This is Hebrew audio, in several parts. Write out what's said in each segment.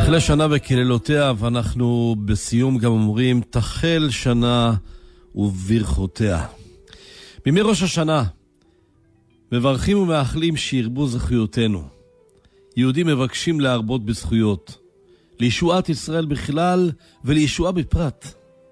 תחלה שנה וקללותיה, ואנחנו בסיום גם אומרים תחל שנה וברכותיה. בימי ראש השנה מברכים ומאחלים שירבו זכויותינו. יהודים מבקשים להרבות בזכויות, לישועת ישראל בכלל ולישועה בפרט.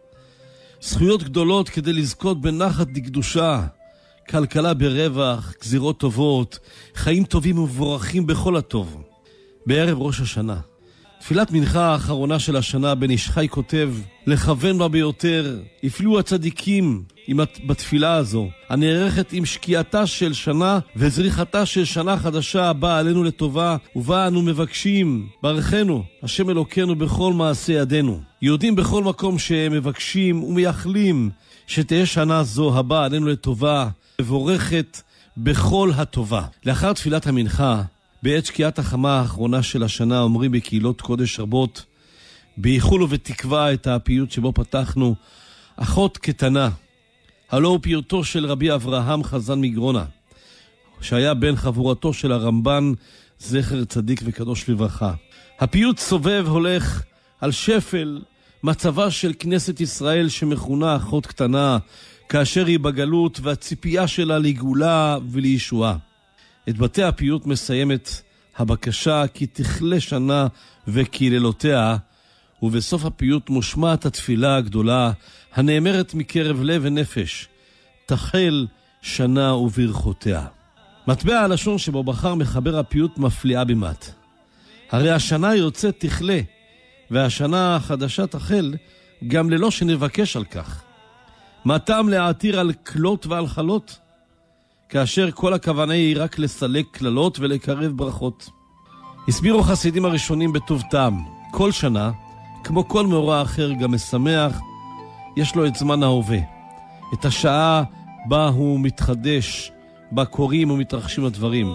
זכויות גדולות כדי לזכות בנחת דקדושה, כלכלה ברווח, גזירות טובות, חיים טובים ומבורכים בכל הטוב. בערב ראש השנה, תפילת מנחה האחרונה של השנה, בן איש חי כותב, לכוון בה ביותר, יפלו הצדיקים בתפילה הזו, הנערכת עם שקיעתה של שנה וזריחתה של שנה חדשה הבאה עלינו לטובה, ובה אנו מבקשים, ברכנו, השם אלוקינו בכל מעשה ידינו. יהודים בכל מקום שהם מבקשים ומייחלים שתהיה שנה זו הבאה עלינו לטובה, מבורכת בכל הטובה. לאחר תפילת המנחה, בעת שקיעת החמה האחרונה של השנה, אומרים בקהילות קודש רבות, בייחול ובתקווה את הפיוט שבו פתחנו, אחות קטנה. הלא הוא פיוטו של רבי אברהם חזן מגרונה, שהיה בן חבורתו של הרמב"ן, זכר צדיק וקדוש לברכה. הפיוט סובב הולך על שפל מצבה של כנסת ישראל שמכונה אחות קטנה, כאשר היא בגלות והציפייה שלה לגאולה ולישועה. את בתי הפיוט מסיימת הבקשה כי תכלה שנה וקללותיה, ובסוף הפיוט מושמעת התפילה הגדולה הנאמרת מקרב לב ונפש, תחל שנה וברכותיה. מטבע הלשון שבו בחר מחבר הפיוט מפליאה במעט. הרי השנה יוצאת תכלה, והשנה החדשה תחל גם ללא שנבקש על כך. מה טעם להעתיר על כלות ועל חלות, כאשר כל הכוונה היא רק לסלק כללות ולקרב ברכות. הסבירו חסידים הראשונים בטוב טעם, כל שנה, כמו כל מאורע אחר גם משמח, יש לו את זמן ההווה, את השעה בה הוא מתחדש, בה קוראים ומתרחשים הדברים.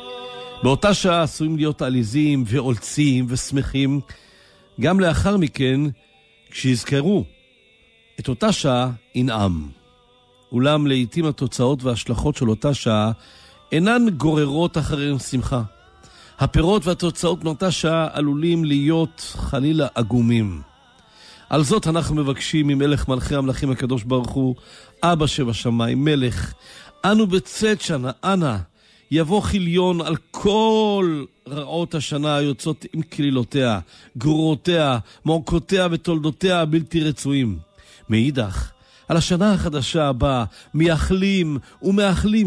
באותה שעה עשויים להיות עליזים ועולצים ושמחים, גם לאחר מכן, כשיזכרו את אותה שעה, ינעם. אולם לעתים התוצאות וההשלכות של אותה שעה אינן גוררות אחריהם שמחה. הפירות והתוצאות מאותה שעה עלולים להיות חלילה עגומים. על זאת אנחנו מבקשים ממלך מלכי המלכים הקדוש ברוך הוא, אבא שבשמיים, מלך, אנו בצאת שנה, אנא, יבוא חיליון על כל רעות השנה היוצאות עם כלילותיה, גרורותיה, מעוקותיה ותולדותיה הבלתי רצויים. מאידך, על השנה החדשה הבאה, מייחלים ומאחלים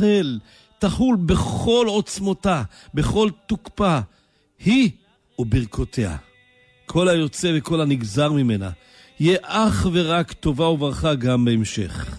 תחול בכל עוצמותה, בכל תוקפה, היא וברכותיה. כל היוצא וכל הנגזר ממנה, יהיה אך ורק טובה וברכה גם בהמשך.